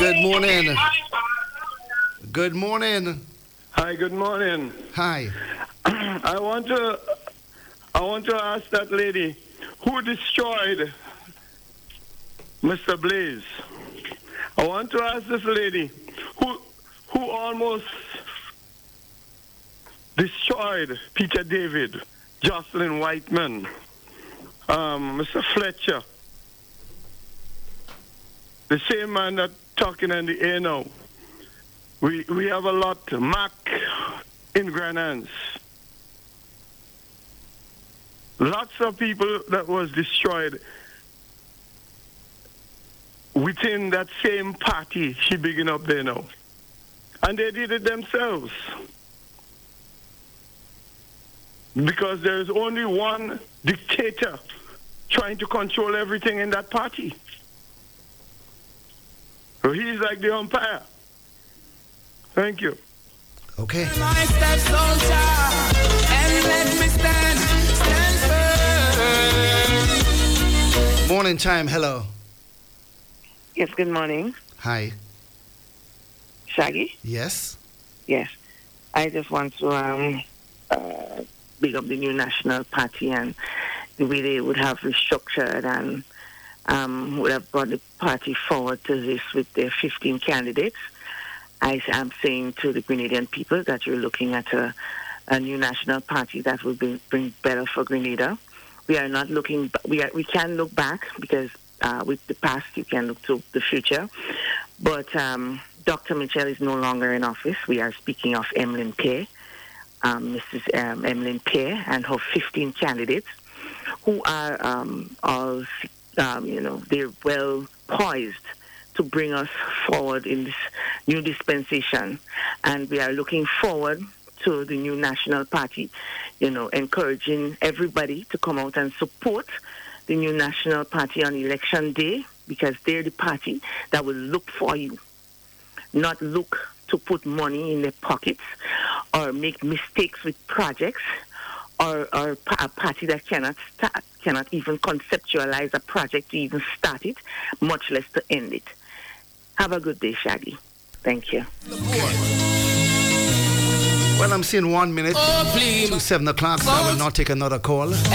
Good morning. Good morning. Hi, good morning. Hi. I want to ask that lady who destroyed Mr. Blaze. I want to ask this lady who almost destroyed Peter David, Jocelyn Whiteman, Mr. Fletcher, the same man that talking in the air now. We have a lot. Mac in Granans. Lots of people that was destroyed within that same party she begin up there now. And they did it themselves. Because there is only one dictator trying to control everything in that party. So he's like the umpire. Thank you. Okay. Morning time, hello. Yes, good morning. Hi. Shaggy? Yes. Yes. I just want to big up the new National Party and the way they would have restructured and would have brought the party forward to this with their 15 candidates. I am saying to the Grenadian people that you're looking at a new national party that will bring better for Grenada. We are not looking. We can look back because with the past you can look to the future. But Dr. Mitchell is no longer in office. We are speaking of Emmeline Pierre, Mrs. Emmeline Pierre, and her 15 candidates who are all, they're well poised to bring us forward in this new dispensation. And we are looking forward to the new National Party, encouraging everybody to come out and support the new National Party on Election Day because they're the party that will look for you, not look to put money in their pockets or make mistakes with projects or a party that cannot even conceptualize a project to even start it, much less to end it. Have a good day, Shaggy. Thank you. Well, I'm seeing 1 minute to 7 o'clock, so I will not take another call.